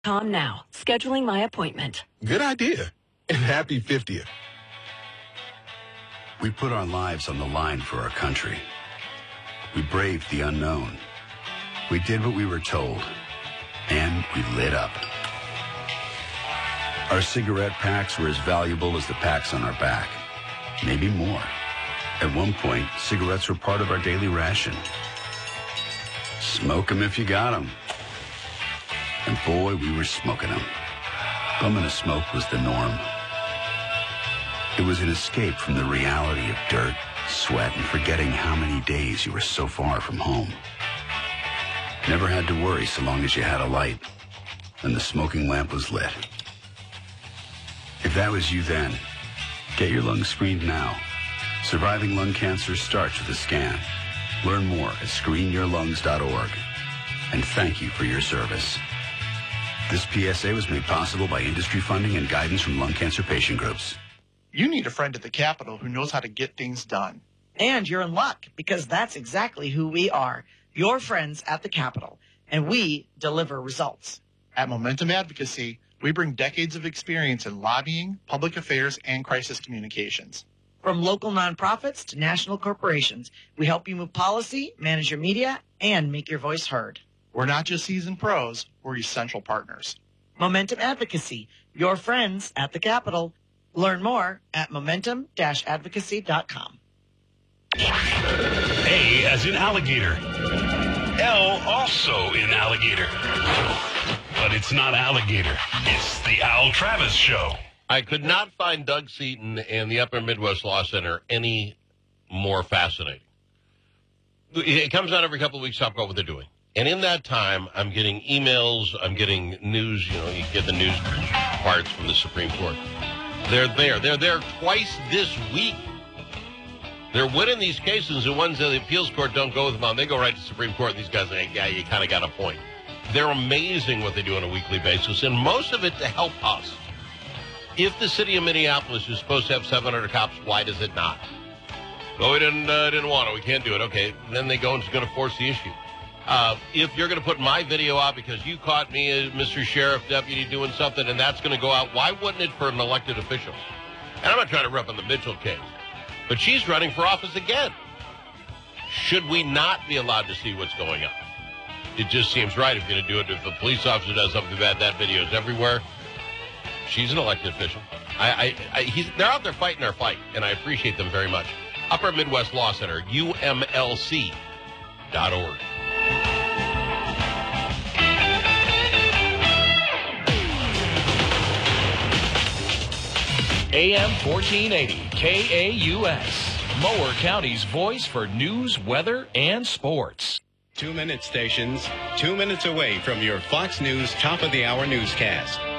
Com now. Scheduling my appointment. Good idea. And happy 50th. We put our lives on the line for our country. We braved the unknown. We did what we were told. And we lit up. Our cigarette packs were as valuable as the packs on our back. Maybe more. At one point, cigarettes were part of our daily ration. Smoke 'em if you got 'em. And boy, we were smoking them. Bumming a smoke was the norm. It was an escape from the reality of dirt, sweat, and forgetting how many days you were so far from home. Never had to worry so long as you had a light and the smoking lamp was lit. If that was you then, get your lungs screened now. Surviving lung cancer starts with a scan. Learn more at screenyourlungs.org. And thank you for your service. This PSA was made possible by industry funding and guidance from lung cancer patient groups. You need a friend at the Capitol who knows how to get things done. And you're in luck, because that's exactly who we are, your friends at the Capitol, and we deliver results. At Momentum Advocacy, we bring decades of experience in lobbying, public affairs, and crisis communications. From local nonprofits to national corporations, we help you move policy, manage your media, and make your voice heard. We're not just seasoned pros, we're essential partners. Momentum Advocacy, your friends at the Capitol. Learn more at momentum-advocacy.com. A as in alligator. L also in alligator. But it's not alligator. It's the Al Travis Show. I could not find Doug Seaton and the Upper Midwest Law Center any more fascinating. It comes out every couple of weeks, talk about what they're doing. And in that time, I'm getting emails, I'm getting news, you get the news parts from the Supreme Court. They're there. They're there twice this week. They're winning these cases. The ones that the appeals court don't go with them on, they go right to the Supreme Court. And these guys say, yeah, you kind of got a point. They're amazing what they do on a weekly basis, and most of it to help us. If the city of Minneapolis is supposed to have 700 cops, why does it not? Well, we didn't want it. We can't do it. Okay, then they go and it's going to force the issue. If you're going to put my video out because you caught me as Mr. Sheriff Deputy doing something and that's going to go out, why wouldn't it for an elected official? And I'm not trying to rip on the Mitchell case, but she's running for office again. Should we not be allowed to see what's going on? It just seems right if you're going to do it. If a police officer does something bad, that video is everywhere. She's an elected official. They're out there fighting our fight, and I appreciate them very much. Upper Midwest Law Center, UMLC.org. AM 1480, KAUS, Mower County's voice for news, weather, and sports. 2-minute stations, 2 minutes away from your Fox News top of the hour newscast.